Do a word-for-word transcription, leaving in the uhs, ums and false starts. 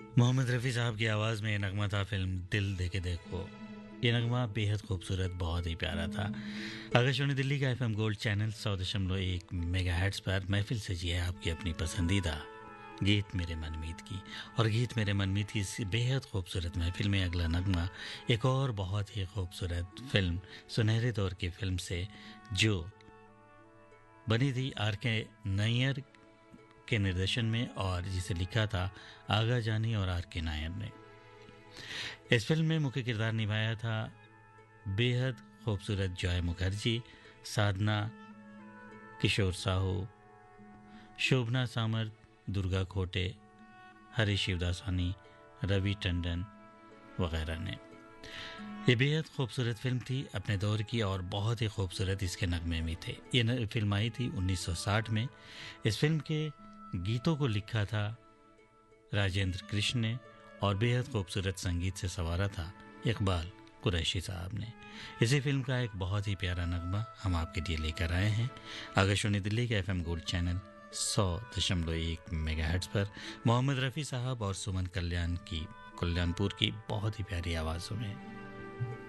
मोहम्मद रफ़ी साहब की आवाज़ में ये नगमा था फिल्म दिल दे के देखो। ये नगमा बेहद खूबसूरत, बहुत ही प्यारा था। आकाशवाणी दिल्ली का एफएम गोल्ड चैनल सौ दशमलव एक मेगा हेर्ट्ज़ पर महफिल सजी है आपकी अपनी पसंदीदा गीत मेरे मनमीत की। और गीत मेरे मनमीत की इस बेहद खूबसूरत महफिल में अगला नगमा एक और बहुत ही खूबसूरत फिल्म, सुनहरे दौर की फिल्म से, जो बनी थी आर के नैयर के निर्देशन में और जिसे लिखा था आगा जानी और आर के नायर ने। इस फिल्म में मुख्य किरदार निभाया था बेहद खूबसूरत जॉय मुखर्जी, साधना, किशोर साहू, शोभना सामर्थ, दुर्गा खोटे, हरी शिवदासानी, रवि टंडन वगैरह ने। ये बेहद खूबसूरत फिल्म थी अपने दौर की और बहुत ही खूबसूरत इसके नगमे भी थे। ये फिल्म आई थी उन्नीस सौ साठ में। इस फिल्म के गीतों को लिखा था राजेंद्र कृष्ण ने और बेहद खूबसूरत संगीत से संवारा था इकबाल कुरैशी साहब ने। इसी फिल्म का एक बहुत ही प्यारा नगमा हम आपके लिए लेकर आए हैं आकाशवाणी दिल्ली के एफएम गोल्ड चैनल सौ दशमलव एक मेगाहर्ट्ज़ पर मोहम्मद रफ़ी साहब और सुमन कल्याण की कल्याणपुर की बहुत ही प्यारी आवाज़ों में।